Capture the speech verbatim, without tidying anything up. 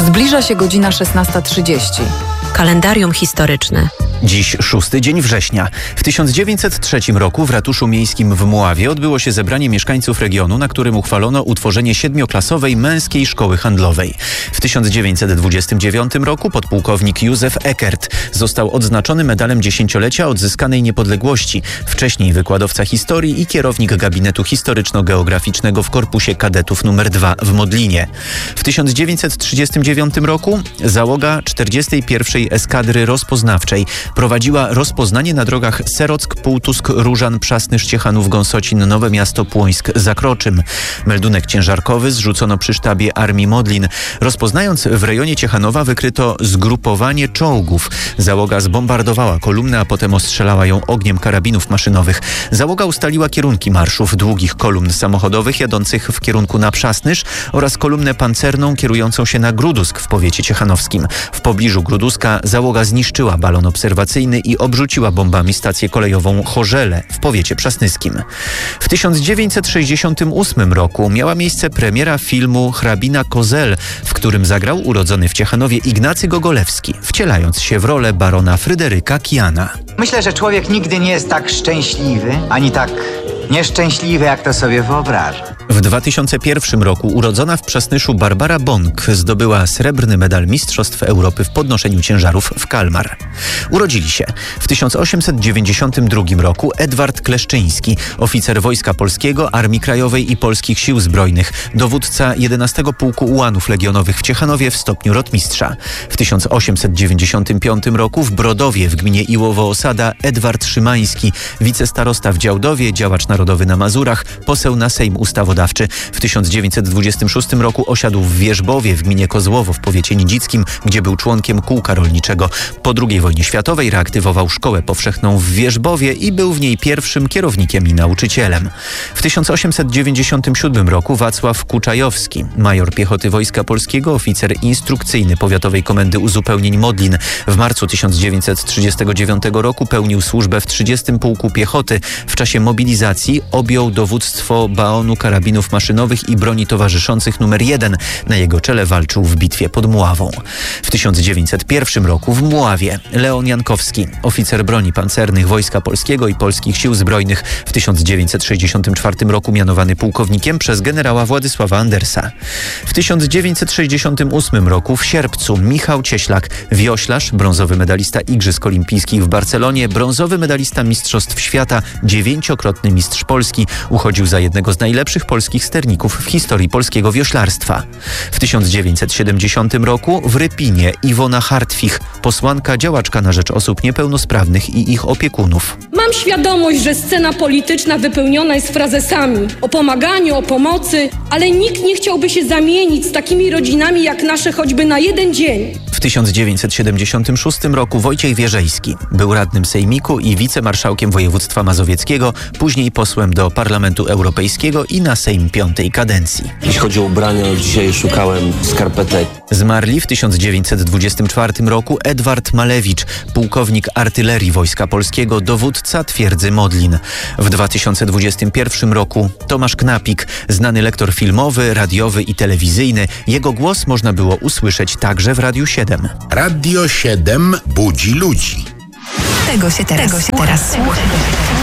Zbliża się godzina szesnasta trzydzieści. Kalendarium historyczne. Dziś szósty dzień września. W tysiąc dziewięćset trzecim roku w ratuszu miejskim w Mławie odbyło się zebranie mieszkańców regionu, na którym uchwalono utworzenie siedmioklasowej męskiej szkoły handlowej. W tysiąc dziewięćset dwudziestym dziewiątym roku podpułkownik Józef Eckert został odznaczony medalem dziesięciolecia odzyskanej niepodległości. Wcześniej wykładowca historii i kierownik gabinetu historyczno-geograficznego w Korpusie Kadetów numer dwa w Modlinie. W tysiąc dziewięćset trzydziestym dziewiątym roku załoga czterdziestej pierwszej Eskadry Rozpoznawczej prowadziła rozpoznanie na drogach Serock, Półtusk, Różan, Przasnysz, Ciechanów, Gąsocin, Nowe Miasto, Płońsk, Zakroczym. Meldunek ciężarkowy zrzucono przy sztabie Armii Modlin. Rozpoznając w rejonie Ciechanowa wykryto zgrupowanie czołgów. Załoga zbombardowała kolumnę, a potem ostrzelała ją ogniem karabinów maszynowych. Załoga ustaliła kierunki marszów długich kolumn samochodowych jadących w kierunku na Przasnysz oraz kolumnę pancerną kierującą się na Grudusk w powiecie ciechanowskim. W pobliżu Gruduska załoga zniszczyła balon obserwacyjny i obrzuciła bombami stację kolejową Chorzele w powiecie przasnyskim. W tysiąc dziewięćset sześćdziesiątym ósmym roku miała miejsce premiera filmu Hrabina Kozel, w którym zagrał urodzony w Ciechanowie Ignacy Gogolewski, wcielając się w rolę barona Fryderyka Kiana. Myślę, że człowiek nigdy nie jest tak szczęśliwy, ani tak nieszczęśliwy, jak to sobie wyobraża. W dwa tysiące pierwszym roku urodzona w Przasnyszu Barbara Bąk zdobyła srebrny medal Mistrzostw Europy w podnoszeniu ciężarów w Kalmar. Urodzili się w tysiąc osiemset dziewięćdziesiątym drugim roku Edward Kleszczyński, oficer Wojska Polskiego, Armii Krajowej i Polskich Sił Zbrojnych, dowódca jedenastego Pułku Ułanów Legionowych w Ciechanowie w stopniu rotmistrza. W tysiąc osiemset dziewięćdziesiątym piątym roku w Brodowie w gminie Iłowo-Osada Edward Szymański, wicestarosta w Działdowie, działacz narodowy na Mazurach, poseł na Sejm Ustawodawczy. W tysiąc dziewięćset dwudziestym szóstym roku osiadł w Wierzbowie w gminie Kozłowo w powiecie nidzickim, gdzie był członkiem kółka rolniczego. Po drugiej wojnie światowej reaktywował szkołę powszechną w Wierzbowie i był w niej pierwszym kierownikiem i nauczycielem. W tysiąc osiemset dziewięćdziesiątym siódmym roku Wacław Kuczajowski, major piechoty Wojska Polskiego, oficer instrukcyjny Powiatowej Komendy Uzupełnień Modlin. W marcu tysiąc dziewięćset trzydziestego dziewiątego roku pełnił służbę w trzydziestym Pułku Piechoty. W czasie mobilizacji objął dowództwo baonu karabinów maszynowych i broni towarzyszących numer jeden. Na jego czele walczył w bitwie pod Mławą. W tysiąc dziewięćset pierwszym roku w Mławie Leon Jankowski, oficer broni pancernych Wojska Polskiego i Polskich Sił Zbrojnych. W tysiąc dziewięćset sześćdziesiątym czwartym roku mianowany pułkownikiem przez generała Władysława Andersa. W tysiąc dziewięćset sześćdziesiątym ósmym roku w sierpcu Michał Cieślak, wioślarz, brązowy medalista Igrzysk Olimpijskich w Barcelonie, brązowy medalista Mistrzostw Świata, dziewięciokrotny mistrz Polski, uchodził za jednego z najlepszych polskich sterników w historii polskiego wioślarstwa. W tysiąc dziewięćset siedemdziesiątym roku w Rypinie Iwona Hartwich, posłanka, działaczka na rzecz osób niepełnosprawnych i ich opiekunów. Mam świadomość, że scena polityczna wypełniona jest frazesami o pomaganiu, o pomocy, ale nikt nie chciałby się zamienić z takimi rodzinami jak nasze choćby na jeden dzień. W tysiąc dziewięćset siedemdziesiątym szóstym roku Wojciech Wierzejski był radnym sejmiku i wicemarszałkiem województwa mazowieckiego, później posłem do Parlamentu Europejskiego i na Sejm piątej kadencji. Jeśli chodzi o ubrania, dzisiaj szukałem skarpetek. Zmarli w tysiąc dziewięćset dwudziestym czwartym roku Edward Malewicz, pułkownik artylerii Wojska Polskiego, dowódca twierdzy Modlin. W dwa tysiące dwudziestym pierwszym roku Tomasz Knapik, znany lektor filmowy, radiowy i telewizyjny. Jego głos można było usłyszeć także w Radiu siedem. Radio siedem budzi ludzi. Tego się teraz, Tego się teraz słucha.